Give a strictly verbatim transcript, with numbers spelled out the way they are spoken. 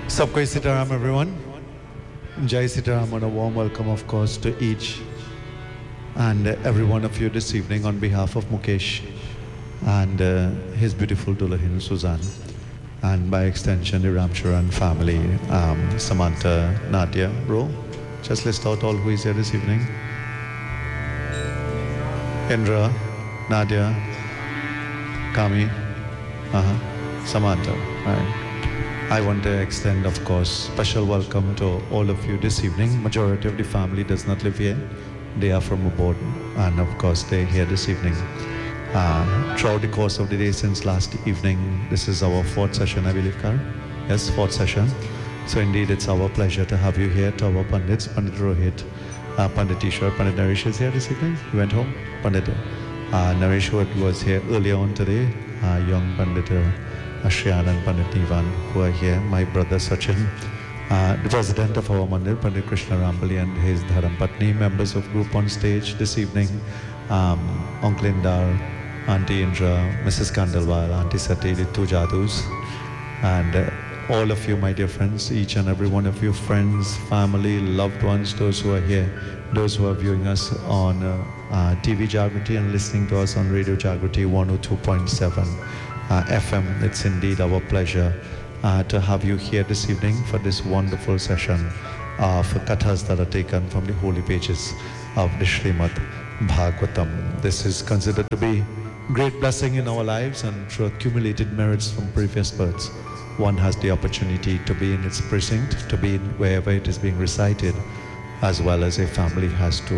Sabkai Sitaram, everyone. Jai Sitaram, and a warm welcome, of course, to each and every one of you this evening on behalf of Mukesh and uh, his beautiful Dulahin Suzanne, and by extension, the Ramcharan family, um, Samantha, Nadia, bro. Just list out all who is here this evening. Indra, Nadia, Kami, uh-huh, Samantha, right. I want to extend, of course, special welcome to all of you this evening. Majority of the family does not live here. They are from abroad, and of course, they're here this evening. Uh, throughout the course of the day since last evening, this is our fourth session, I believe, Karen? Yes, fourth session. So indeed, it's our pleasure to have you here, to our Pandits, Pandit Rohit, uh, Pandit Ishwar, Pandit Naresh is here this evening. He went home. Pandit uh, Naresh was here earlier on today. Uh, young Pandit uh, Ashriyan and Pandit Nivan, who are here. My brother Sachin, uh, the president of our Mandir, Pandit Krishna Rambali and his Dharam Patni, members of group on stage this evening. Um, Uncle Indar, Auntie Indra, Missus Kandalwal, Auntie Sati, the two Jadus, and uh, all of you, my dear friends, each and every one of you, friends, family, loved ones, those who are here, those who are viewing us on uh, uh, T V Jagriti and listening to us on Radio Jagriti one oh two point seven uh, F M. It's indeed our pleasure uh, to have you here this evening for this wonderful session of kathas that are taken from the holy pages of the Srimad Bhagavatam. This is considered to be great blessing in our lives, and through accumulated merits from previous births, one has the opportunity to be in its precinct, to be in wherever it is being recited, as well as a family has to